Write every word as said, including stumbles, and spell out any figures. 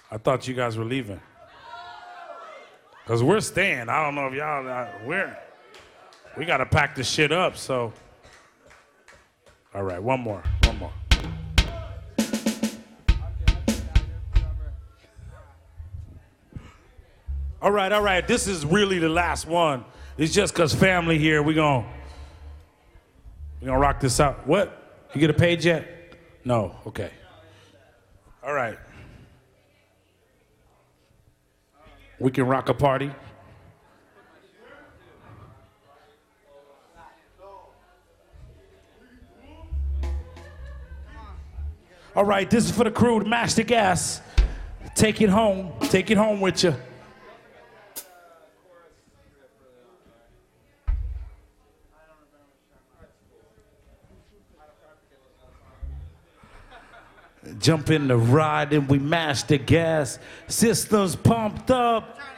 I thought you guys were leaving. Because we're staying. I don't know if y'all, uh, we're, we got to pack this shit up, so. All right, one more, one more. All right, all right, this is really the last one. It's just because family here, we gon' we gonna rock this out. What? You get a page yet? No, okay. All right. We can rock a party. All right, this is for the crew, the Master Gas. Take it home, take it home with you. Jump in the ride and we mash the gas. Systems pumped up.